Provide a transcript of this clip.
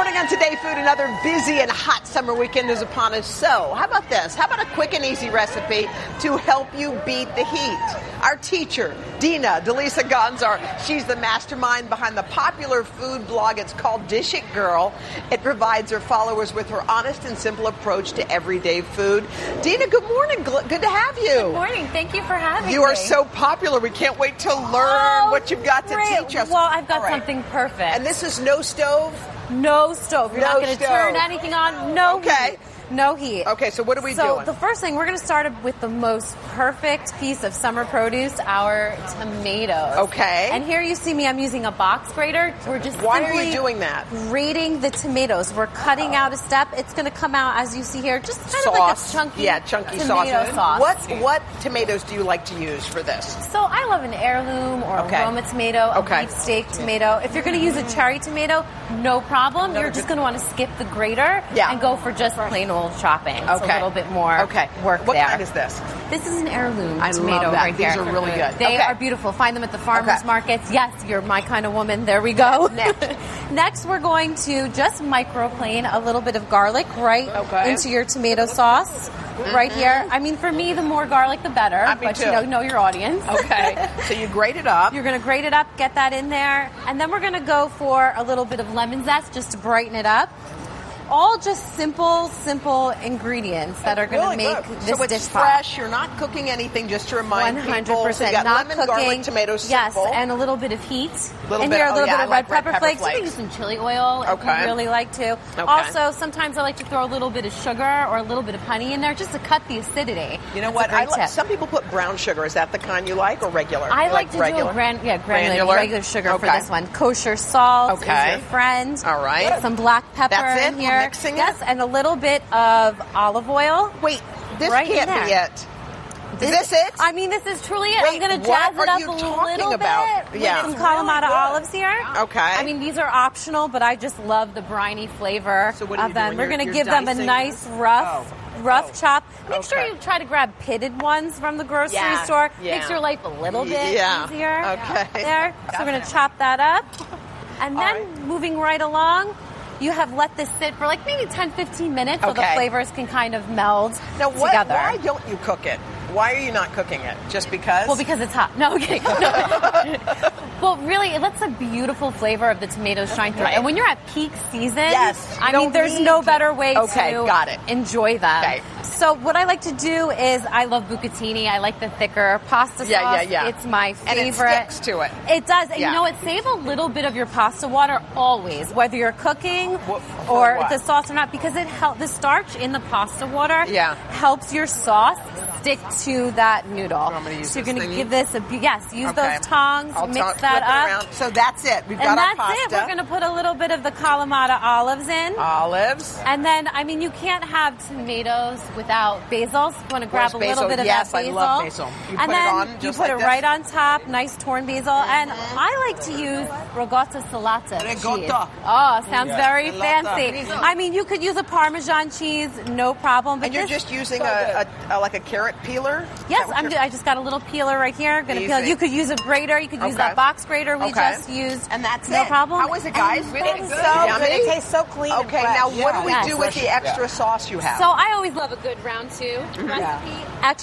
morning on Today Food. Another busy and hot summer weekend is upon us. So, how about this? How about a quick and easy recipe to help you beat the heat? Our teacher, Dina Delisa Gonzar, she's the mastermind behind the popular food blog. It's called Dish It Girl. It provides her followers with her honest and simple approach to everyday food. Dina, good morning. Good to have you. Good morning. Thank you for having me. You are so popular. We can't wait to learn what you've got to teach us. Well, I've got something perfect. And this is no stove? No stove. You're not going to turn anything on. No heat. No heat. Okay, so what are we doing? So the first thing, we're going to start with the most perfect piece of summer produce, our tomatoes. Okay. And here you see me, I'm using a box grater. We're just Why are you doing that? Grating the tomatoes. We're cutting out a step. It's going to come out, as you see here, just kind of like a chunky tomato sauce. What tomatoes do you like to use for this? So I love an heirloom or a Roma tomato, a beefsteak tomato. If you're going to use a cherry tomato, no problem. You're just going to want to skip the grater and go for just plain old chopping. It's a little bit more work what there. What kind is this? This is an heirloom I tomato love that. right here. These are really good. They are beautiful. Find them at the farmers markets. Yes, you're my kind of woman. There we go. Next, we're going to just microplane a little bit of garlic into your tomato sauce. Right here. I mean, for me, the more garlic, the better. But you know your audience. Okay. So you grate it up. You're going to grate it up, get that in there. And then we're going to go for a little bit of lemon zest just to brighten it up. All just simple ingredients that are going to make this dish it's fresh. You're not cooking anything, just to remind 100%. people. So you got not lemon, cooking. garlic, tomatoes, yes, and a little bit of heat. A little bit of red pepper flakes. You can use some chili oil if you really like to. Also, sometimes I like to throw a little bit of sugar or a little bit of honey in there just to cut the acidity. You know what? Some people put brown sugar. Is that the kind you like, or regular? I like to do granular regular sugar for this one. Kosher salt is your friend. All right. Some black pepper in here. Mixing it. And a little bit of olive oil. Wait, this can't be it. Is this it? I mean, this is truly it. I'm going to jazz it up a little bit with some Kalamata olives here. Okay. I mean, these are optional, but I just love the briny flavor of them. We're going to give them a nice rough chop. Make sure you try to grab pitted ones from the grocery store. Makes your life a little bit easier. Okay. There. So we're going to chop that up. And then moving right along, you have let this sit for like maybe 10-15 minutes so the flavors can kind of meld together. Why don't you cook it? Why are you not cooking it? Just because? Well, because it's hot. No, okay. No. Well, really, it lets a beautiful flavor of the tomatoes shine through. And when you're at peak season, I mean, there's no better way to enjoy them. Okay. So what I like to do is I love bucatini. I like the thicker pasta sauce. It's my favorite. And it sticks to it. It does. And you know what? Save a little bit of your pasta water always, whether you're cooking or the sauce or not, because the starch in the pasta water helps your sauce stick to that noodle. So you're going to give this use those tongs, mix that up. So that's it. We've got our pasta. And that's it. We're going to put a little bit of the Kalamata olives in. Olives. And then, I mean, you can't have tomatoes without basil. So you want to grab a little bit of that basil. Yes, I love basil. You put it on just you put like it right on top, nice torn basil. And I like to use ricotta salata cheese. Oh, sounds very fancy. I mean, you could use a Parmesan cheese, no problem. But and you're just using like a carrot peeler? Yes, I just got a little peeler right here. Going to peel. You could use a grater. You could use that box grater we just used. And that's no problem. How is it, guys? Really good. It tastes so clean. Okay, now what do we do with the extra sauce you have? So I always love a good round two recipe. Extra